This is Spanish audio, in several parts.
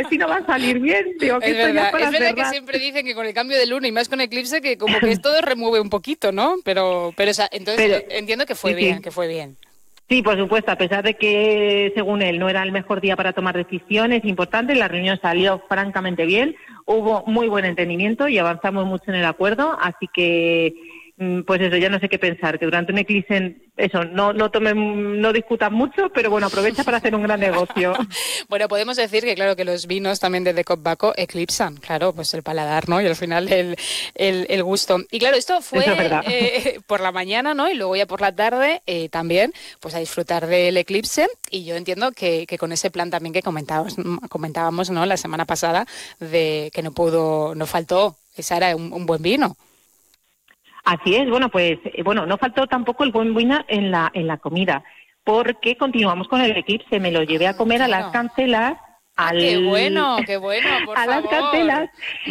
ver si no va a salir bien. Digo, que es verdad que siempre dicen que con el cambio de luna y más con eclipse que como que esto remueve un poquito, ¿no? Pero entonces entiendo que fue bien, que fue bien. Sí, por supuesto, a pesar de que, según él, no era el mejor día para tomar decisiones importantes, la reunión salió francamente bien, hubo muy buen entendimiento y avanzamos mucho en el acuerdo, así que, pues eso, ya no sé qué pensar, que durante un eclipse, eso, no discutan mucho, pero bueno, aprovecha para hacer un gran negocio. Bueno, podemos decir que claro que los vinos también de Decop Baco eclipsan, claro, pues el paladar, ¿no? Y al final el gusto. Y claro, esto fue por la mañana, ¿no? Y luego ya por la tarde también, pues a disfrutar del eclipse. Y yo entiendo que con ese plan también que comentábamos, ¿no? La semana pasada, de que no faltó, esa era un buen vino. Así es, bueno, pues no faltó tampoco el buen vino en la comida, porque continuamos con el eclipse, me lo llevé a comer a las Cancelas. ¡Qué bueno, por a favor! Las Cancelas.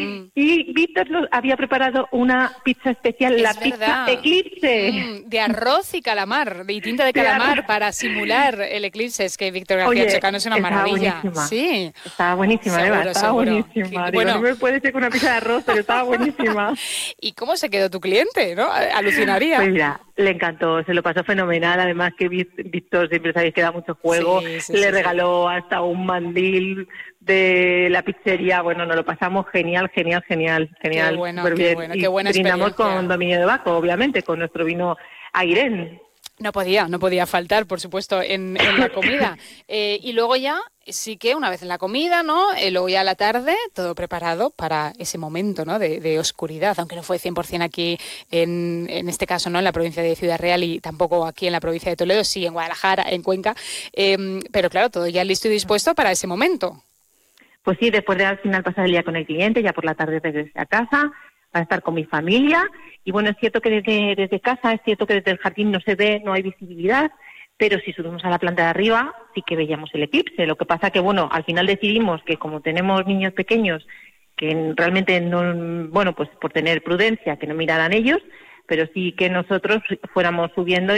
Y Víctor había preparado una pizza especial, pizza eclipse. De arroz y calamar, de tinta de calamar para simular el eclipse. Es que Víctor García Chocano es una maravilla. Buenísima. Sí. Estaba buenísima, Eva, estaba buenísima. Bueno, no me puede ser con una pizza de arroz, pero estaba buenísima. ¿Y cómo se quedó tu cliente, no? Alucinaría. Pues mira, le encantó, se lo pasó fenomenal. Además que Víctor siempre sabéis que da mucho juego. Le regaló hasta un mandil de la pizzería. Bueno, nos lo pasamos genial. Qué bueno, qué buena y brindamos con Dominio de Baco, obviamente, con nuestro vino Airén. No podía faltar, por supuesto, en la comida. Y luego ya, sí que una vez en la comida, ¿no? Luego ya a la tarde, todo preparado para ese momento, ¿no? De oscuridad, aunque no fue 100% aquí, en este caso, ¿no? En la provincia de Ciudad Real y tampoco aquí en la provincia de Toledo, sí, en Guadalajara, en Cuenca. Pero claro, todo ya listo y dispuesto para ese momento. Pues sí, después de al final pasar el día con el cliente, ya por la tarde regresé a casa, para estar con mi familia. Y bueno, es cierto que desde casa, es cierto que desde el jardín no se ve, no hay visibilidad, pero si subimos a la planta de arriba sí que veíamos el eclipse. Lo que pasa que, bueno, al final decidimos que como tenemos niños pequeños, que realmente no, bueno, pues por tener prudencia, que no miraran ellos, pero sí que nosotros fuéramos subiendo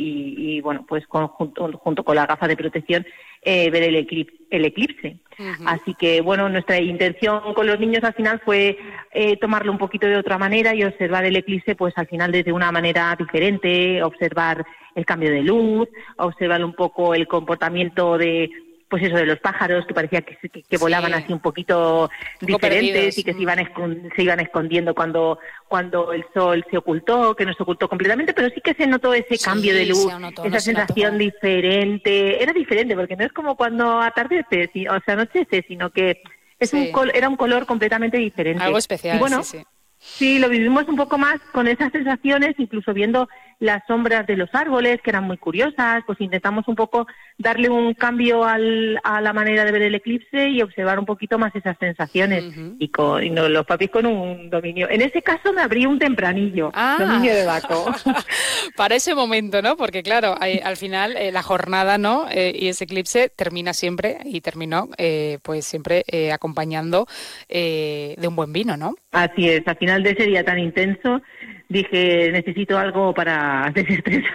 y bueno, pues junto con la gafa de protección, ver el eclipse. Uh-huh. Así que, bueno, nuestra intención con los niños al final fue tomarlo un poquito de otra manera y observar el eclipse, pues al final desde una manera diferente, observar el cambio de luz, observar un poco el comportamiento de los pájaros, que parecía que volaban así un poquito diferentes y que se iban escondiendo cuando el sol se ocultó, que no se ocultó completamente, pero sí que se notó ese cambio de luz, esa sensación diferente. Era diferente, porque no es como cuando atardece, anochece, sino que era un color completamente diferente. Algo especial, y bueno, sí, lo vivimos un poco más con esas sensaciones, incluso viendo las sombras de los árboles, que eran muy curiosas, pues intentamos un poco darle un cambio a la manera de ver el eclipse y observar un poquito más esas sensaciones. Uh-huh. Y los papis con un dominio. En ese caso me abrí un tempranillo, Dominio de Baco. Para ese momento, ¿no? Porque claro, al final la jornada, ¿no? Y ese eclipse termina siempre, y terminó pues siempre acompañando de un buen vino, ¿no? Así es, al final de ese día tan intenso dije, necesito algo para desestresar.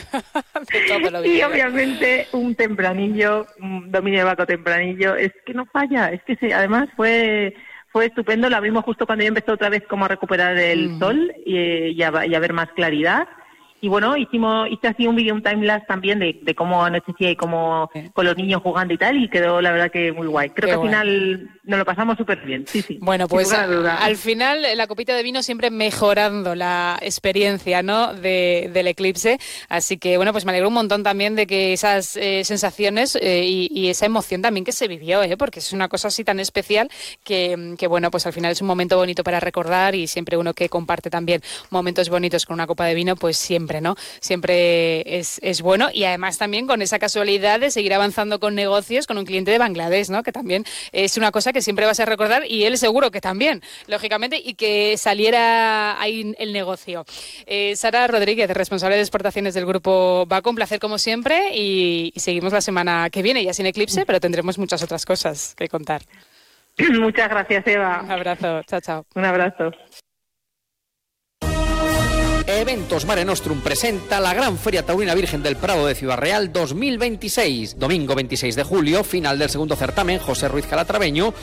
Y obviamente un tempranillo, un Dominio de Baco tempranillo, es que no falla, es que además fue estupendo, lo abrimos justo cuando ya empezó otra vez como a recuperar el sol y a ver más claridad. Y bueno, hice así un video, un timelapse también de cómo anochecía y cómo con los niños jugando y tal, y quedó la verdad que muy guay. Creo que al final nos lo pasamos súper bien, sí. Bueno, pues al final la copita de vino siempre mejorando la experiencia, ¿no? del eclipse. Así que bueno, pues me alegro un montón también de que esas sensaciones y esa emoción también que se vivió, porque es una cosa así tan especial que bueno, pues al final es un momento bonito para recordar, y siempre uno que comparte también momentos bonitos con una copa de vino, pues siempre, ¿no? Siempre es bueno, y además también con esa casualidad de seguir avanzando con negocios con un cliente de Bangladesh, ¿no? Que también es una cosa que siempre vas a recordar, y él seguro que también, lógicamente, y que saliera ahí el negocio. Sara Rodríguez, responsable de exportaciones del Grupo Baco, un placer como siempre, y seguimos la semana que viene, ya sin eclipse, pero tendremos muchas otras cosas que contar. Muchas gracias, Eva. Un abrazo, chao. Un abrazo. Eventos Mare Nostrum presenta la Gran Feria Taurina Virgen del Prado de Ciudad Real 2026. Domingo 26 de julio, final del segundo certamen, José Ruiz Calatraveño